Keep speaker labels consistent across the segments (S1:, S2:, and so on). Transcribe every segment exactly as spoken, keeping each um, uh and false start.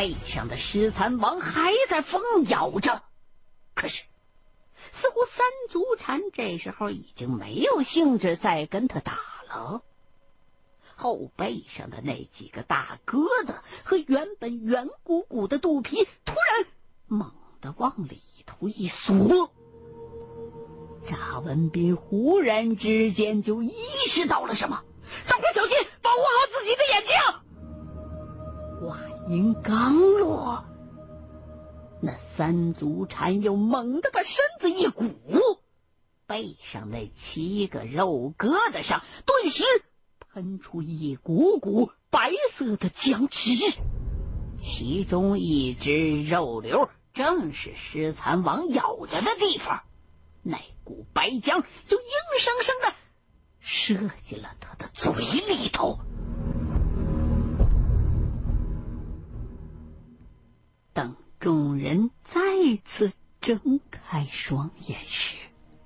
S1: 背上的尸蚕王还在疯咬着，可是似乎三足禅这时候已经没有兴致再跟他打了。后背上的那几个大疙瘩和原本圆鼓鼓的肚皮突然猛地往里头一缩。查文斌忽然之间就意识到了什么，大伙小心，保护好自己的眼睛。话音刚落，那三足禅又猛地把身子一鼓，背上那七个肉疙瘩上顿时喷出一股股白色的浆汁，其中一只肉瘤正是尸蚕王咬着的地方，那股白浆就硬生生的射进了他的嘴里头。等众人再次睁开双眼时，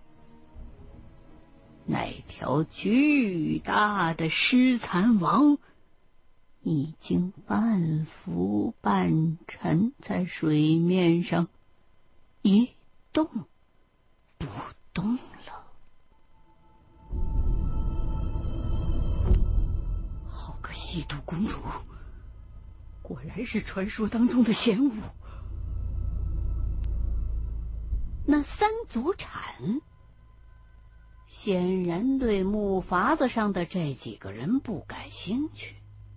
S1: 那条巨大的尸蚕王已经半浮半沉在水面上，一动不动了。好个异度公主，果然是传说当中的仙物。那三足禅显然对木筏子上的这几个人不感兴趣，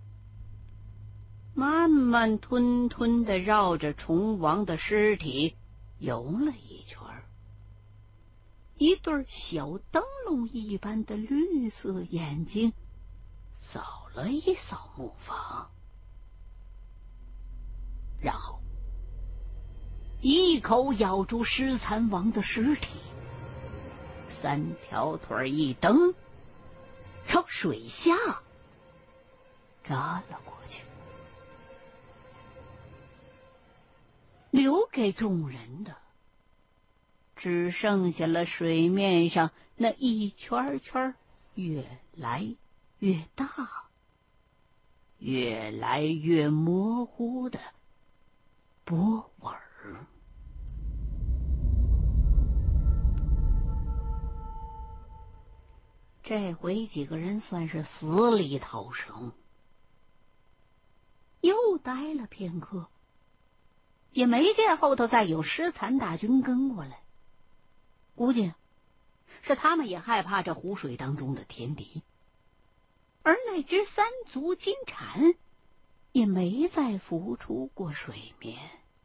S1: 慢慢吞吞地绕着虫王的尸体游了一圈。一对小灯笼一般的绿色眼睛扫了一扫木筏，然后一口咬住尸蚕王的尸体，三条腿一蹬，朝水下扎了过去。留给众人的只剩下了水面上那一圈圈越来越大、越来越模糊的波纹。这回几个人算是死里逃生，又待了片刻，也没见后头再有尸蚕大军跟过来，估计是他们也害怕这湖水当中的天敌，而那只三足金蝉也没再浮出过水面。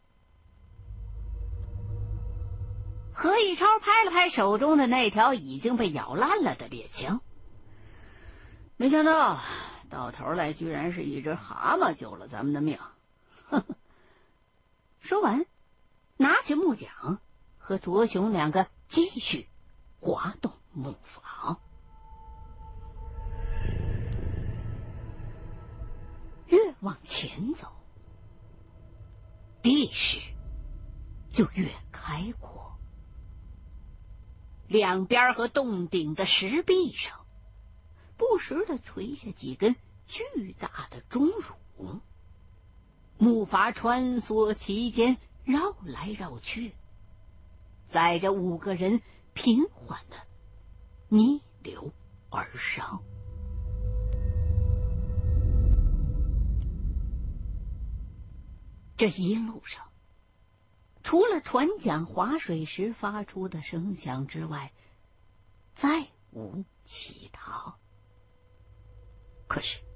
S1: 何以超拍了拍手中的那条已经被咬烂了的猎枪，没想到到头来居然是一只蛤蟆救了咱们的命。呵呵。说完，拿起木桨和卓雄两个继续划动木筏。越往前走，地势就越开阔，两边和洞顶的石壁上不时地垂下几根巨大的钟乳，木筏穿梭其间，绕来绕去，载着五个人平缓地逆流而上。这一路上，除了船桨划水时发出的声响之外，再无